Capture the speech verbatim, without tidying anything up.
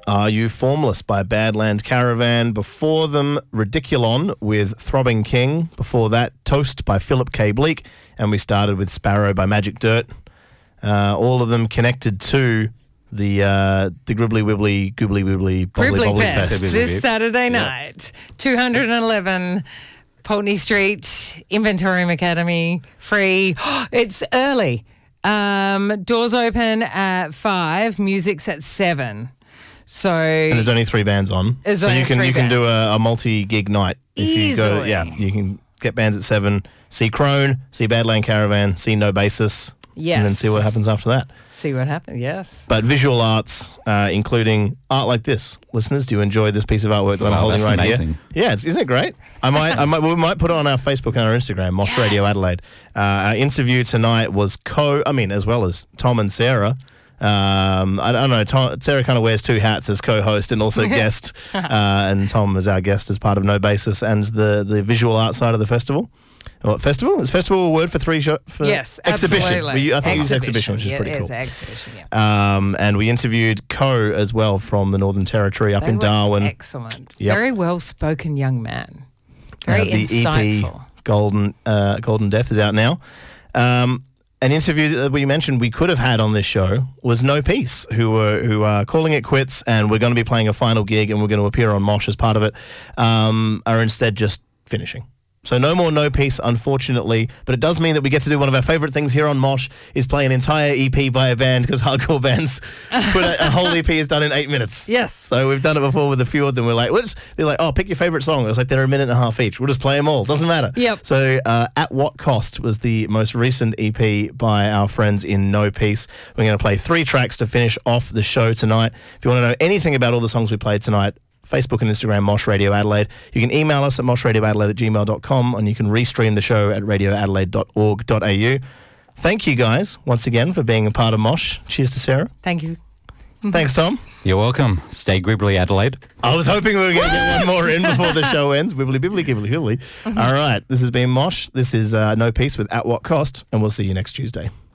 Are You Formless by Badland Caravan. Before them, Ridiculon with Throbbing King. Before that, Toast by Philip K. Bleak. And we started with Sparrow by Magic Dirt. Uh, all of them connected to the uh, the Gribbly Wibbly Goobly Wibbly Bobbly Gribbly Bobbly Fest, Fest. this Saturday night. two hundred eleven Pulteney Street, Inventorium Academy, free. It's early. Um, doors open at five, music's at seven. So And there's only three bands on. There's so only you can three you can do bands. a, a multi-gig night. If you go, Easily. yeah, you can get bands at seven, see Crone, see Badland Caravan, see No Basis. Yes. And then see what happens after that. see what happens, yes. But visual arts, uh, including art like this. Listeners, do you enjoy this piece of artwork that I'm Wow, holding that's right amazing. here? Yeah, it's, isn't it great? I might, I might, we might put it on our Facebook and our Instagram, Mosh Yes. Radio Adelaide. Uh, our interview tonight was co, I mean, as well as Tom and Sarah. Um, I don't know. Tom, Sarah kind of wears two hats as co-host and also guest, uh, and Tom is our guest as part of No Basis and the the visual art side of the festival. What festival? Is festival a word for three show, for Yes, exhibition? absolutely. We, I think we use exhibition, which is yeah, pretty it cool. is exhibition, yeah. Um, and we interviewed Co as well from the Northern Territory up They in were Darwin. Excellent. Yep. Very well-spoken young man. Uh, Very the insightful. E P Golden uh, Golden Death is out now. Um, an interview that we mentioned we could have had on this show was No Peace, who were who are calling it quits, and we're going to be playing a final gig, and we're going to appear on Mosh as part of it. Um, are instead just finishing. So no more No Peace, unfortunately, but it does mean that we get to do one of our favourite things here on Mosh is play an entire E P by a band, because hardcore bands put a, a whole E P is done in eight minutes. Yes. So we've done it before with a few of them. We're like, we're just, they're like, oh, pick your favourite song. It was like, they're a minute and a half each. We'll just play them all. Doesn't matter. Yep. So uh, At What Cost was the most recent E P by our friends in No Peace. We're going to play three tracks to finish off the show tonight. If you want to know anything about all the songs we played tonight, Facebook and Instagram, Mosh Radio Adelaide. You can email us at moshradioadelaide at gmail dot com, and you can restream the show at radio adelaide dot org dot a u. Thank you guys once again for being a part of Mosh. Cheers to Sarah. Thank you. Thanks, Tom. You're welcome. Stay gribbly, Adelaide. I was hoping we were going to get one more in before the show ends. Wibbly, bibbly, gibbly, hibbly. All right. This has been Mosh. This is uh, No Peace with At What Cost, and we'll see you next Tuesday.